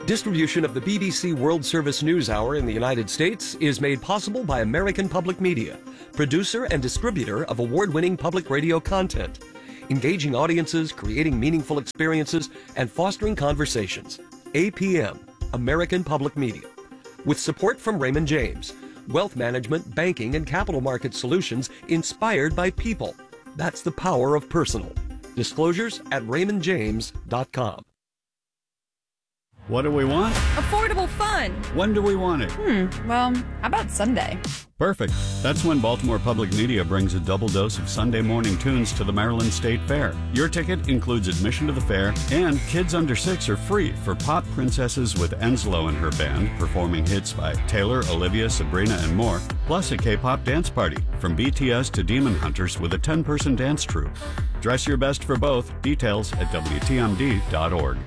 Distribution of the BBC World Service News Hour in the United States is made possible by American Public Media, producer and distributor of award-winning public radio content, engaging audiences, creating meaningful experiences, and fostering conversations. APM, American Public Media. With support from Raymond James, wealth management, banking, and capital market solutions inspired by people. That's the power of personal. Disclosures at raymondjames.com. What do we want? Affordable fun. When do we want it? Well, how about Sunday? Perfect. That's when Baltimore Public Media brings a double dose of Sunday morning tunes to the Maryland State Fair. Your ticket includes admission to the fair, and kids under 6 are free for Pop Princesses with Enslow and her band, performing hits by Taylor, Olivia, Sabrina, and more, plus a K-pop dance party, from BTS to Demon Hunters with a 10-person dance troupe. Dress your best for both. Details at WTMD.org.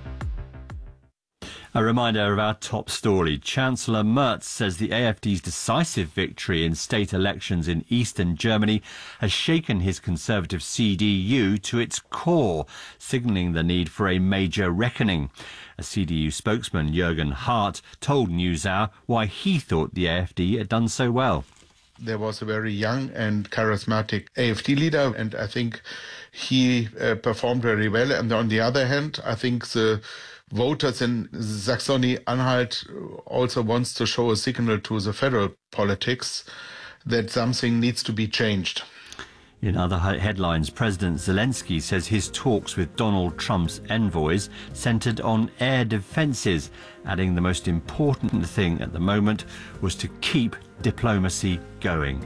A reminder of our top story. Chancellor Merz says the AfD's decisive victory in state elections in eastern Germany has shaken his conservative CDU to its core, signalling the need for a major reckoning. A CDU spokesman, Jürgen Hart, told NewsHour why he thought the AfD had done so well. There was a very young and charismatic AfD leader, and I think he performed very well. And on the other hand, I think the voters in Saxony-Anhalt also wants to show a signal to the federal politics that something needs to be changed. In other headlines, President Zelensky says his talks with Donald Trump's envoys centred on air defences, adding the most important thing at the moment was to keep diplomacy going.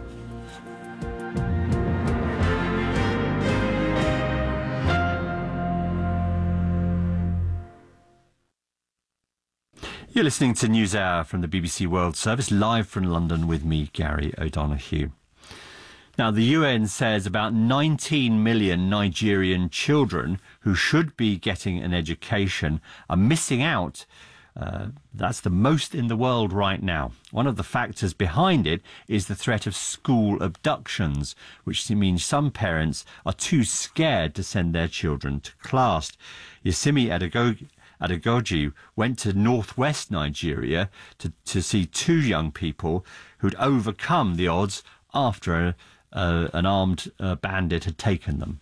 You're listening to NewsHour from the BBC World Service, live from London with me, Gary O'Donoghue. Now, the UN says about 19 million Nigerian children who should be getting an education are missing out. That's the most in the world right now. One of the factors behind it is the threat of school abductions, which means some parents are too scared to send their children to class. Yasimi Adegoji went to northwest Nigeria to see 2 young people who'd overcome the odds after an armed bandit had taken them.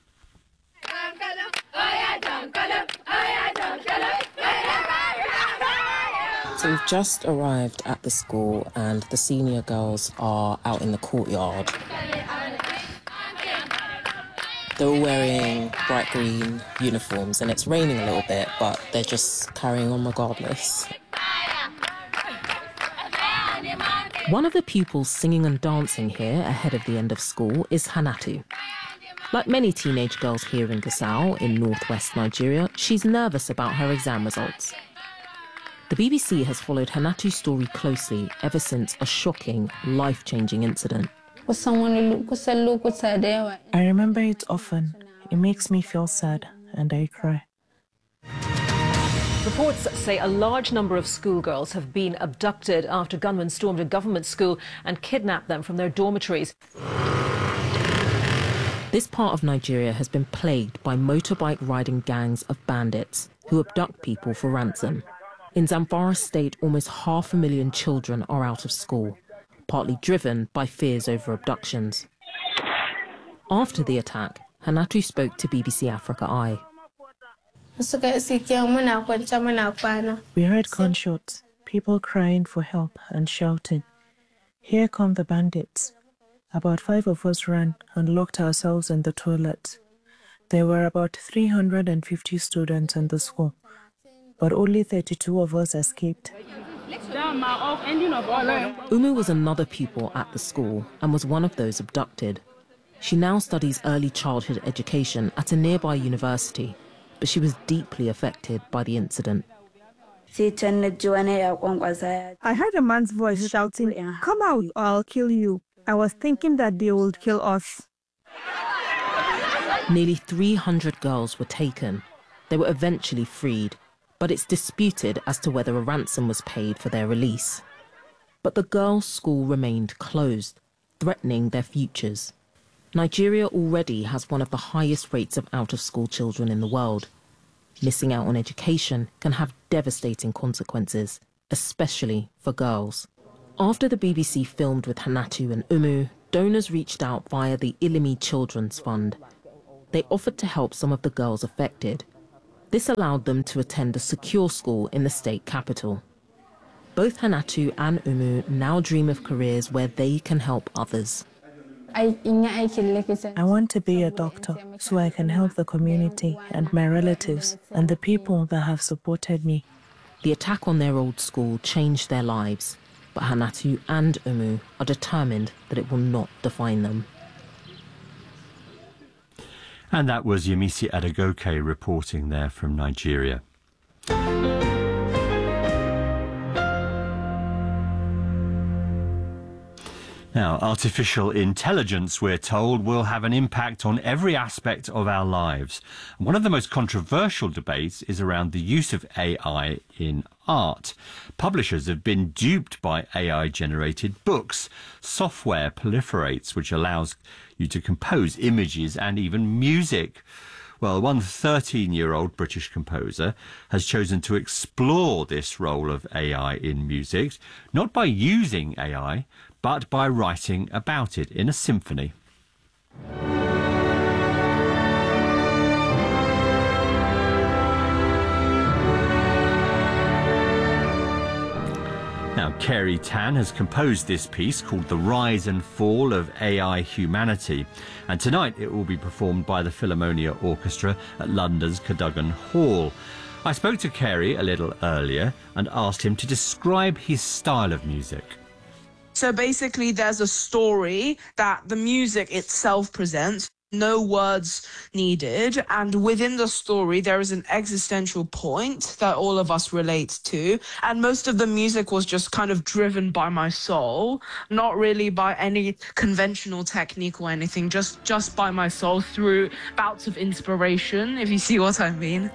So we've just arrived at the school and the senior girls are out in the courtyard. They're all wearing bright green uniforms and it's raining a little bit, but they're just carrying on regardless. One of the pupils singing and dancing here ahead of the end of school is Hanatu. Like many teenage girls here in Gusau, in northwest Nigeria, she's nervous about her exam results. The BBC has followed Hanatu's story closely ever since a shocking, life-changing incident. I remember it often. It makes me feel sad and I cry. Reports say a large number of schoolgirls have been abducted after gunmen stormed a government school and kidnapped them from their dormitories. This part of Nigeria has been plagued by motorbike riding gangs of bandits who abduct people for ransom. In Zamfara State, almost 500,000 children are out of school, partly driven by fears over abductions. After the attack, Hanatu spoke to BBC Africa Eye. We heard gunshots, people crying for help and shouting. Here come the bandits. About 5 of us ran and locked ourselves in the toilets. There were about 350 students in the school, but only 32 of us escaped. Umu was another pupil at the school and was one of those abducted. She now studies early childhood education at a nearby university, but she was deeply affected by the incident. I heard a man's voice shouting, "Come out or I'll kill you." I was thinking that they would kill us. Nearly 300 girls were taken. They were eventually freed, but it's disputed as to whether a ransom was paid for their release. But the girls' school remained closed, threatening their futures. Nigeria already has one of the highest rates of out-of-school children in the world. Missing out on education can have devastating consequences, especially for girls. After the BBC filmed with Hannatu and Umu, donors reached out via the Ilimi Children's Fund. They offered to help some of the girls affected. This allowed them to attend a secure school in the state capital. Both Hannatu and Umu now dream of careers where they can help others. I want to be a doctor so I can help the community and my relatives and the people that have supported me. The attack on their old school changed their lives, but Hannatu and Umu are determined that it will not define them. And that was Yemisi Adegoke reporting there from Nigeria. Now, artificial intelligence, we're told, will have an impact on every aspect of our lives. One of the most controversial debates is around the use of AI in art. Publishers have been duped by AI-generated books. Software proliferates, which allows you to compose images and even music. Well, one 13-year-old British composer has chosen to explore this role of AI in music, not by using AI, but by writing about it in a symphony. Now, Kerry Tan has composed this piece called The Rise and Fall of AI Humanity, and tonight it will be performed by the Philharmonia Orchestra at London's Cadogan Hall. I spoke to Kerry a little earlier and asked him to describe his style of music. So basically there's a story that the music itself presents, no words needed, and within the story there is an existential point that all of us relate to, and most of the music was just kind of driven by my soul, not really by any conventional technique or anything, just by my soul through bouts of inspiration, if you see what I mean.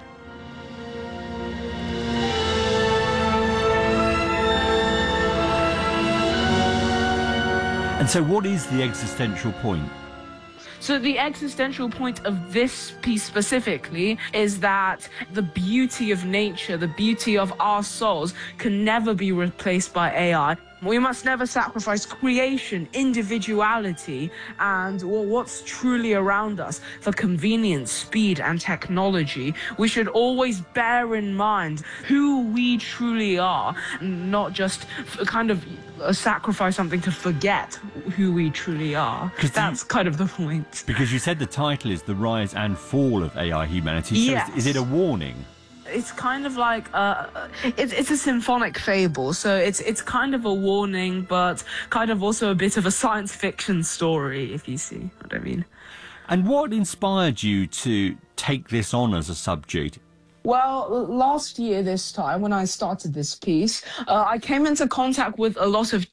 And so what is the existential point? So the existential point of this piece specifically is that the beauty of nature, the beauty of our souls can never be replaced by AI. We must never sacrifice creation, individuality, and what's truly around us for convenience, speed, and technology. We should always bear in mind who we truly are, not just kind of sacrifice something to forget who we truly are. That's kind of the point. Because you said the title is The Rise and Fall of AI Humanity. So yes. Is it a warning? It's kind of like it's a symphonic fable, so it's kind of a warning, but kind of also a bit of a science fiction story, if you see what I mean. And what inspired you to take this on as a subject? Well, last year this time when I started this piece, I came into contact with a lot of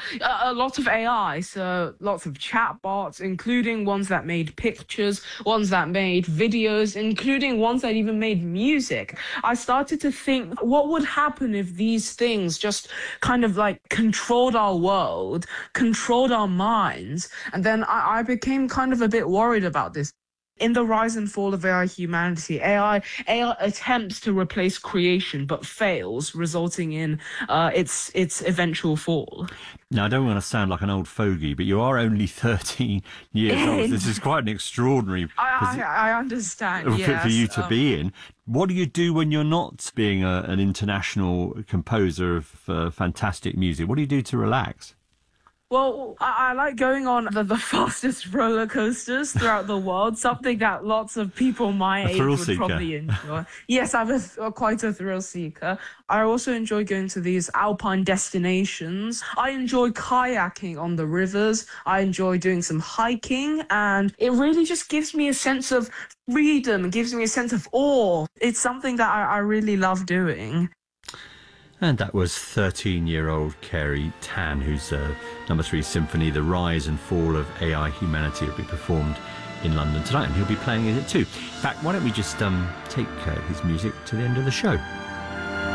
AI, so lots of chatbots, including ones that made pictures, ones that made videos, including ones that even made music. I started to think, what would happen if these things just kind of like controlled our world, controlled our minds? And then I became kind of a bit worried about this. In the rise and fall of AI humanity, AI attempts to replace creation but fails, resulting in its eventual fall. Now, I don't want to sound like an old fogey, but you are only 13 years old. This is quite an extraordinary I understand, yes. for you to be in. What do you do when you're not being an international composer of fantastic music? What do you do to relax? Well, I like going on the fastest roller coasters throughout the world, something that lots of people my age would probably enjoy. Yes, I'm quite a thrill seeker. I also enjoy going to these alpine destinations. I enjoy kayaking on the rivers. I enjoy doing some hiking, and it really just gives me a sense of freedom, gives me a sense of awe. It's something that I really love doing. And that was 13-year-old Kerry Tan, whose No. 3 Symphony, The Rise and Fall of AI Humanity, will be performed in London tonight, and he'll be playing it too. In fact, why don't we just take his music to the end of the show?